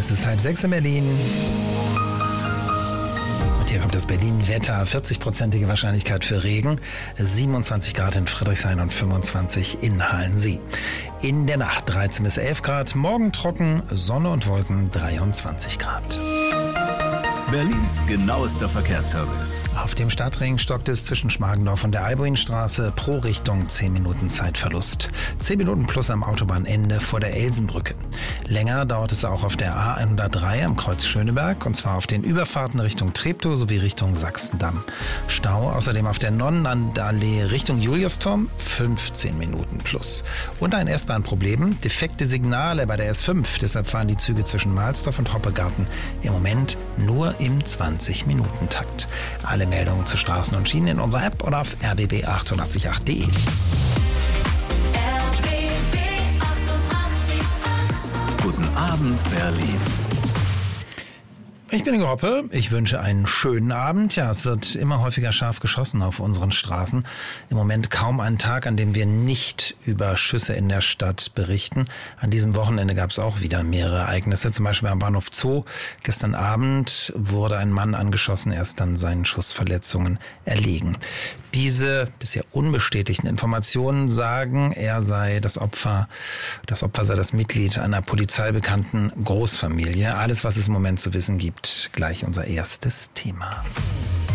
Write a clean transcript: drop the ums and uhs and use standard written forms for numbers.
Es ist 5:30 in Berlin. Und hier kommt das Berlin-Wetter. 40%ige Wahrscheinlichkeit für Regen, 27 Grad in Friedrichshain und 25 in Halensee. In der Nacht 13 bis 11 Grad, morgen trocken, Sonne und Wolken 23 Grad. Berlins genauester Verkehrsservice. Auf dem Stadtring stockt es zwischen Schmargendorf und der Albuinstraße pro Richtung 10 Minuten Zeitverlust. 10 Minuten plus am Autobahnende vor der Elsenbrücke. Länger dauert es auch auf der A103 am Kreuz Schöneberg, und zwar auf den Überfahrten Richtung Treptow sowie Richtung Sachsendamm. Stau außerdem auf der Nonnenallee Richtung Juliusturm 15 Minuten plus. Und ein S-Bahn-Problem, defekte Signale bei der S5. Deshalb fahren die Züge zwischen Mahlsdorf und Hoppegarten im Moment nur im 20-Minuten-Takt. Alle Meldungen zu Straßen und Schienen in unserer App oder auf rbb888.de. Guten Abend, Berlin. Ich bin Ingo Hoppe. Ich wünsche einen schönen Abend. Ja, es wird immer häufiger scharf geschossen auf unseren Straßen. Im Moment kaum ein Tag, an dem wir nicht über Schüsse in der Stadt berichten. An diesem Wochenende gab es auch wieder mehrere Ereignisse. Zum Beispiel am Bahnhof Zoo. Gestern Abend wurde ein Mann angeschossen. Er ist dann seinen Schussverletzungen erlegen. Diese bisher unbestätigten Informationen sagen, er sei das Opfer sei das Mitglied einer polizeibekannten Großfamilie. Alles, was es im Moment zu wissen gibt, gleich unser erstes Thema.